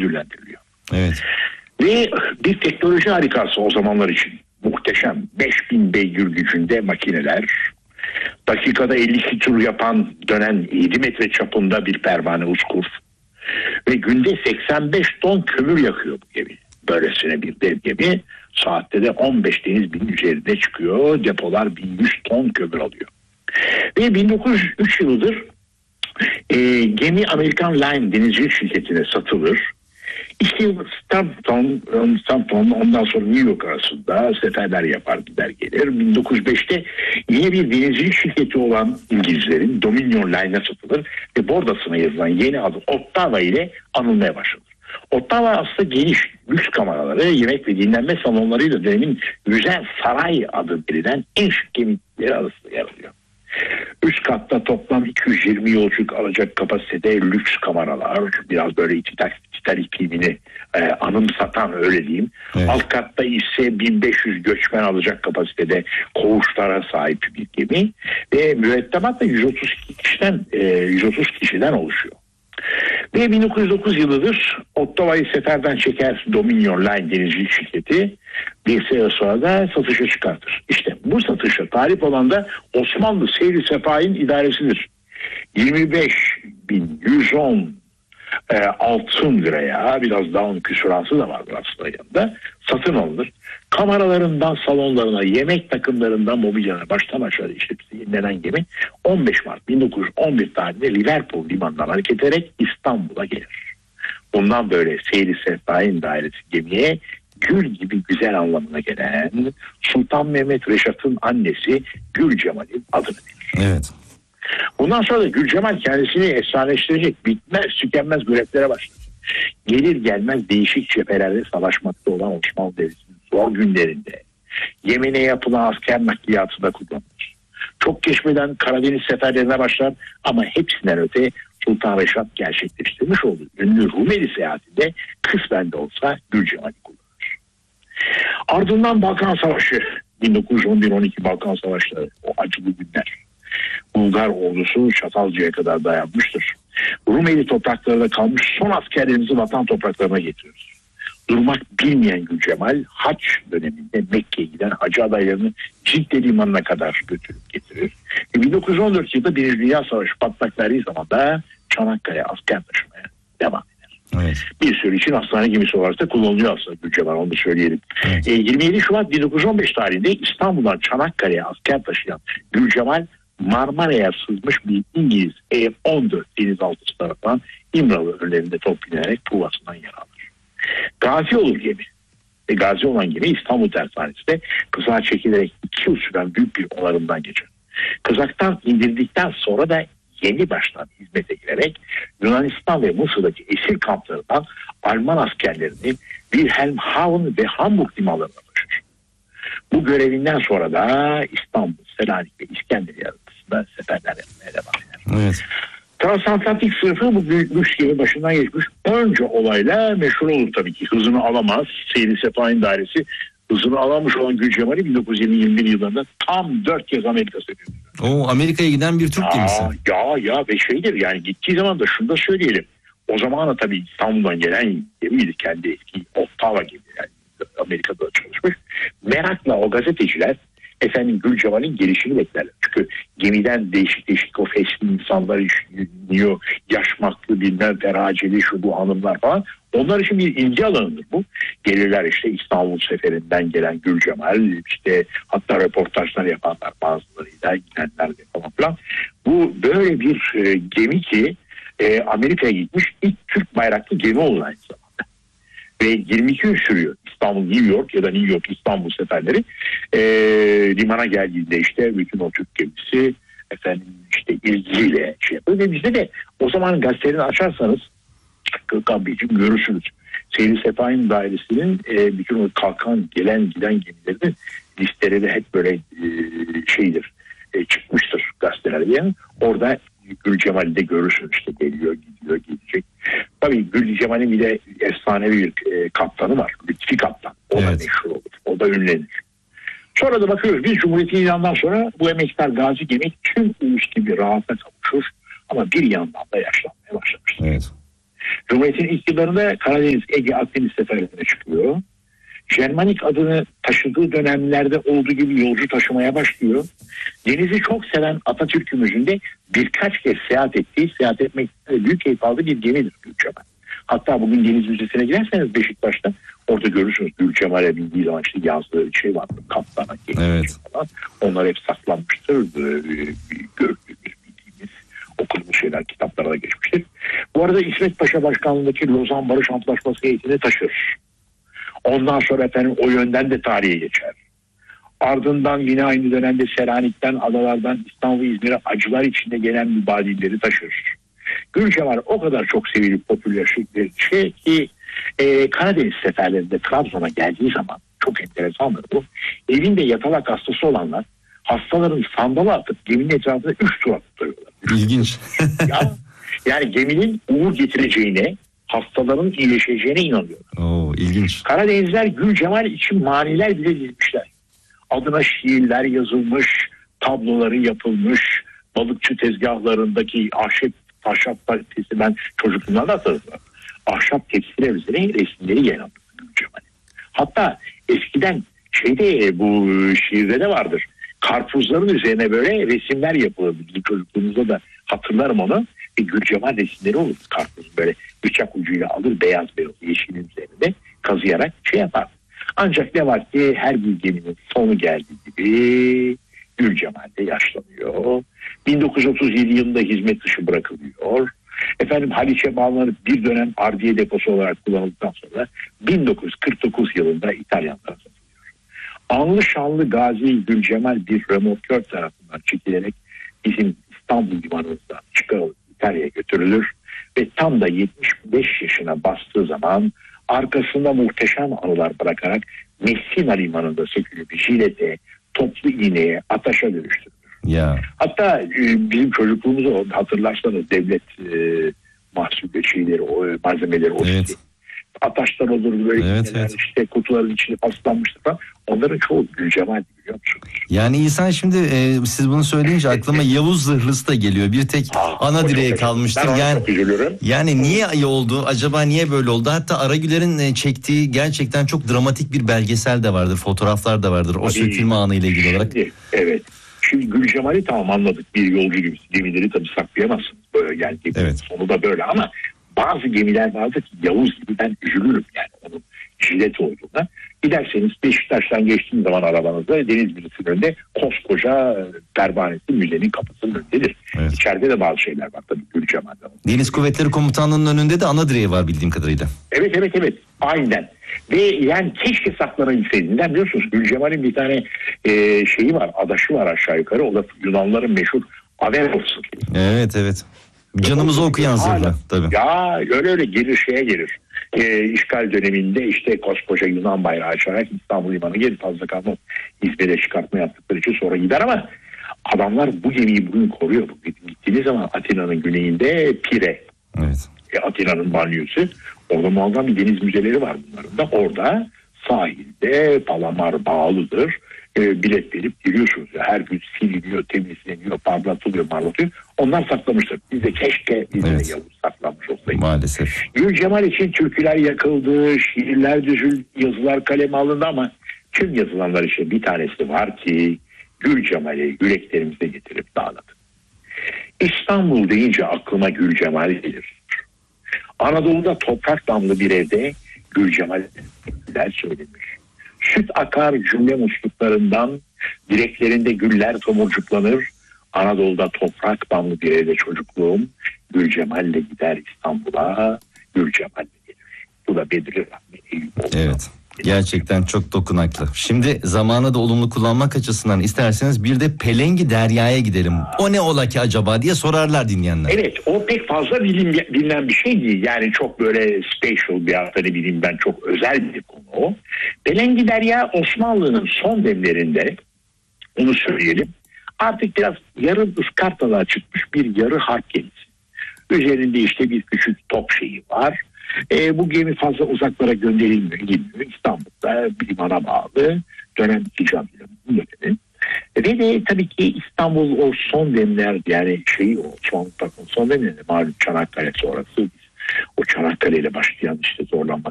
ödüllendiriliyor. Evet. Ve bir teknoloji harikası o zamanlar için. Muhteşem. 5000 beygir gücünde makineler, dakikada 52 tur yapan, dönen 7 metre çapında bir pervane uskur ve günde 85 ton kömür yakıyor bu gemi. Böylesine bir dev gemi saatte de 15 deniz bin üzerinde çıkıyor. Depolar 1100 ton kömür alıyor. Ve 1903 yılıdır gemi American Line denizcilik şirketine satılır. İşte Stanton ondan sonra New York arasında seferler yapar, gider gelir. 1905'te yine bir denizcilik şirketi olan İngilizlerin Dominion Line'a satılır ve bordasına yazılan yeni adı Ottawa ile anılmaya başlanır. Ottawa aslında geniş lüks kameraları, yemek ve dinlenme salonlarıyla dönemin güzel saray adı verilen en şık gemileri arasında yer alıyor. Üst katta toplam 220 yolculuk alacak kapasitede lüks kameralar, biraz böyle Titanic filmini anımsatan, öyle diyeyim. Evet. Alt katta ise 1500 göçmen alacak kapasitede koğuşlara sahip bir gemi ve mürettebat da 130 kişiden oluşuyor. Ve 1909 yılıdır Ottawa'yı seferden çeker Dominion Line denizcilik şirketi, bir sene sonra da satışa çıkartır. İşte bu satışa talip olan da Osmanlı Seyri Sefahi'nin idaresidir. 25.110 altın liraya, biraz daha onun küsurası da vardır aslında yanında, satın alınır. Kameralarından salonlarına, yemek takımlarından mobilyana baştan aşağı işte yenilenen gemi 15 Mart 1911 tarihinde Liverpool limanından hareket ederek İstanbul'a gelir. Bundan böyle Seyri Sefahi'nin dairesi gemiye gül gibi güzel anlamına gelen Sultan Mehmet Reşat'ın annesi Gül Cemal'in adını verir. Evet. Bundan sonra da Gül Cemal kendisini efsaneleştirecek bitmez tükenmez göretlere başlar. Gelir gelmez değişik cephelerde savaşmakta olan Osmanlı Devleti'nin zor günlerinde Yemen'e yapılan asker nakliyatında kullanılır. Çok geçmeden Karadeniz seferlerine başlar ama hepsinden öte Sultan Reşat gerçekleştirmiş olduğu ünlü Rumeli seyahatinde kısmen de olsa Gül Cemal'i kullanır. Ardından Balkan Savaşı, 1911-12 Balkan Savaşları, o acılı günler. Bulgar ordusu Çatalca'ya kadar dayanmıştır. Rumeli topraklarında kalmış son askerlerimizi vatan topraklarına getiriyoruz. Durmak bilmeyen Gül Cemal haç döneminde Mekke'ye giden hacı adaylarını Cidde limanına kadar götürüp getirir. 1914 yılında Birinci Dünya Savaşı patlak verdiği zaman da Çanakkale'ye asker taşımaya devam eder. Evet. Bir süre için hastane gemisi olarak da kullanılıyor aslında Gül Cemal, onu da söyleyelim. Evet. 27 Şubat 1915 tarihinde İstanbul'dan Çanakkale'ye asker taşıyan Gül Cemal Marmara'ya sızmış bir İngiliz E-14 denizaltısı tarafından İmralı önlerinde top binerek provasından yer alır. Gazi olur gemi. Ve gazi olan gemi İstanbul Tersanesi'nde kızağa çekilerek 2 yıl süren büyük bir onarımdan geçer. Kızaktan indirdikten sonra da yeni baştan hizmete girerek Yunanistan ve Mısır'daki esir kamplarından Alman askerlerini Wilhelmshaven ve Hamburg limanlarına taşır. Bu görevinden sonra da İstanbul, Selanik ve İskenderiye arasında seferler yapmaya devam eder. Evet. Transatlantik sınıfı bu büyük lüks gemi başından geçmiş. Önce olayla meşhur olur tabii ki. Hızını alamaz. Seyri Sefahi'nin dairesi hızını alamış olan Gül Cemal'i 1920-21 yıllarında tam 4 kez Amerika seferi. O Amerika'ya giden bir Türk gemisi. Ya ve şeydir yani, gittiği zaman da şunu da söyleyelim. O zamanla tabii İstanbul'dan gelen gemiydi, kendi eski Ottawa gibi, yani Amerika'da çalışmış. Merakla o gazeteciler efendim Gül Cemal'in gelişini beklerler. Çünkü gemiden değişik o fesli insanlar iniyor. Yaşmaklı, bilmem feraceli, şu bu hanımlar falan. Onlar için bir ilgi alanıdır bu. Gelirler işte İstanbul seferinden gelen Gül Cemal, işte hatta röportajlar yapanlar bazılarıyla, gidenler de falan filan. Bu böyle bir gemi ki Amerika'ya gitmiş ilk Türk bayraklı gemi olan aynı zamanda. Ve 22 gün sürüyor İstanbul, New York ya da New York, İstanbul seferleri. Limana geldiğinde işte bütün o Türk gemisi efendim işte ilgiyle şey yapıyor. Ve bizde de o zaman gazetelerini açarsanız Gökhan Beyciğim görürsünüz. Seyri Sefahi'nin dairesinin bütün o kalkan gelen giden gemilerinin listeleri hep böyle çıkmıştır gazetelerde. Yani orada Gül Cemal'i de görürsünüz, işte geliyor gidiyor gidecek. Tabii Gül Cemal'in bir de efsanevi bir kaptanı var. Lütfi Kaptan. O da meşhur olur. O da ünlenir. Sonra da bakıyoruz biz Cumhuriyet'in ilanından sonra bu emektar gazi gemi tüm uluş gibi rahata kavuşur. Ama bir yandan da yaşlanmaya başlamıştır. Evet. Cumhuriyet'in ilk yıllarında Karadeniz, Ege, Akdeniz seferlerine çıkıyor. Germanik adını taşıdığı dönemlerde olduğu gibi yolcu taşımaya başlıyor. Denizi çok seven Atatürk'ümüzün de birkaç kez seyahat etmekte büyük keyif aldığı bir gemidir Gülcemal. Hatta bugün Deniz Müzesi'ne girerseniz Beşiktaş'ta orada görürsünüz Gülcemal'e bindiği zaman işte yazdığı şey vardır. Kaptana evet. Falan. Onlar hep saklanmıştır. Gördüğümüz, bildiğimiz, okunmuş şeyler kitaplara da geçmiştir. Bu arada İsmet Paşa Başkanlığı'ndaki Lozan Barış Antlaşması heyetini taşır. Ondan sonra efendim o yönden de tarihe geçer. Ardından yine aynı dönemde Selanik'ten, adalardan İstanbul, İzmir'e acılar içinde gelen mübadilleri taşır. Gülcemal o kadar çok sevilip popülerleşik bir şey ki Karadeniz seferlerinde Trabzon'a geldiği zaman çok enteresandır bu. Evinde yatalak hastası olanlar hastaların sandala atıp geminin etrafında 3 tur atıyorlar. İlginç. Yani geminin uğur getireceğine, hastaların iyileşeceğine inanıyorlar. Oo, ilginç. Karadenizler Gülcemal için maniler bile dizmişler. Adına şiirler yazılmış, tabloları yapılmış, balıkçı tezgahlarındaki ahşap ben çocukluğumdan da hatırlıyorum. Ahşap tekstil üzerine resimleri yer aldı Gülcemal. Hatta eskiden bu şiirde de vardır. Karpuzların üzerine böyle resimler yapılırdı. Bizim çocukluğumuzda da hatırlarım onu. Gülcemal resimleri olur. Karpuz böyle bıçak ucuyla alır, beyaz yeşilin üzerinde kazıyarak yapar. Ancak ne var ki her bir geminin sonu geldiği gibi Gülcemal de yaşlanıyor. 1937 yılında hizmet dışı bırakılıyor. Haliç'e bağlanıp bir dönem ardiye deposu olarak kullanıldıktan sonra 1949 yılında İtalyanlara satılıyor. Anlı şanlı Gazi Gülcemal bir römorkör tarafından çekilerek bizim İstanbul limanımızdan çıkarılıp İtalya'ya götürülür ve tam da 75 yaşına bastığı zaman arkasında muhteşem anılar bırakarak Messina limanında sökülüp jilete, toplu iğneye, ataşa dönüştürülür. Ya. Hatta bizim çocukluğumuzu hatırlarsanız devlet malzemeleri evet. Ataşlar olurdu böyle evet. işte kutuların içine paslanmıştı falan. Onların çoğu Gülcemal biliyor musunuz? Yani insan şimdi siz bunu söyleyince aklıma Yavuz Zırhlısı da geliyor. Bir tek ana direğe kalmıştır. Yani niye oldu? Acaba niye böyle oldu? Hatta Aragüler'in çektiği gerçekten çok dramatik bir belgesel de vardır. Fotoğraflar da vardır. O sökülme anıyla ilgili olarak. Evet. Şimdi Gülcemal'i tamam anladık. Bir yolcu gibi gemileri tabii saklayamazsınız. Böyle yani evet. Sonu da böyle ama bazı gemiler vardı ki Yavuz gibi ben üzülürüm yani onun jilet olduğuna. Giderseniz Beşiktaş'tan geçtiğiniz zaman arabanızda Deniz Müzesi'nin önünde koskoca pervanesi müzenin kapısının önündedir. Evet. İçeride de bazı şeyler var tabii Gülcemal'de. Deniz Kuvvetleri Komutanlığı'nın önünde de ana direği var bildiğim kadarıyla. Evet. Aynen. Ve yani keşke saklanabilseydinden biliyorsunuz Gülcemal'in bir tane şeyi var, adaşı var aşağı yukarı. O da Yunanların meşhur Averos. Evet. Canımızı okuyan zırhlı tabii. Ya öyle gelir. İşgal döneminde işte koskoca Yunan bayrağı açarak İstanbul limanı gelir fazla kalmaz. İzmir'e çıkartma yaptıkları için sonra gider ama adamlar bu gemiyi bugün koruyor. Gittiğiniz zaman Atina'nın güneyinde Pire. Evet. Atina'nın banyosu. Orada muazzam bir deniz müzeleri var bunların da. Orada sahilde palamar bağlıdır. Bilet verip giriyorsunuz. Her gün siliniyor, temizleniyor, parlatılıyor. Onlar saklamışlar. Biz de keşke Yavuz saklanmış olsaydı. Maalesef. Gülcemal için türküler yakıldı, şiirler düzüldü, yazılar kaleme alındı ama tüm yazılanlar için bir tanesi var ki Gülcemal'i yüreklerimize getirip dağladı. İstanbul deyince aklıma Gülcemal gelir. Anadolu'da toprak damlı bir evde Gülcemal'ler söylemiş. Süt akar cümle musluklarından, direklerinde güller tomurcuklanır. Anadolu'da toprak damlı bir evde çocukluğum, Gülcemal'le gider İstanbul'a, Gülcemal'le gelir. Bu da Bedri Rahmi Eyüboğlu. Evet. Gerçekten çok dokunaklı. Şimdi zamanı da olumlu kullanmak açısından isterseniz bir de Pelengi Derya'ya gidelim. O ne ola ki acaba diye sorarlar dinleyenler. Evet, o pek fazla bilinen bir şey değil. Yani çok böyle special bir hafta ne bileyim ben çok özel bir konu o. Pelengi Derya Osmanlı'nın son demlerinde onu söyleyelim. Artık biraz yarı ıskartalığa çıkmış bir yarı harp gemisi. Üzerinde işte bir küçük top şeyi var. Bu gemi fazla uzaklara gönderilmiyor, gitmiyor. İstanbul'da bir limana bağlı. Dönem ticariyle bu dönemi. Ve de tabii ki İstanbul o son demler yani Osmanlı takımı son demlerinde malum Çanakkale sonrası O Çanakkale ile başlayan işte zorlanma